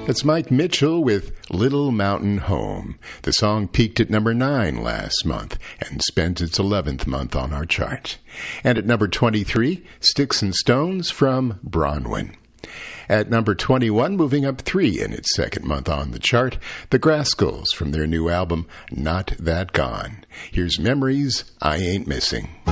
It's Mike Mitchell with Little Mountain Home. The song peaked at number 9 last month and spent its 11th month on our chart. And at number 23, Sticks and Stones from Bronwyn. At number 21, moving up 3 in its second month on the chart, the Grascals from their new album, Not That Gone. Here's Memories I Ain't Missing.